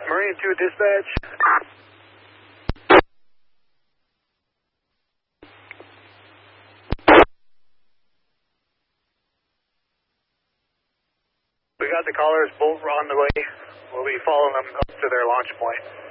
Marine 2 dispatch. We got the callers both on the way. We'll be following them up to their launch point.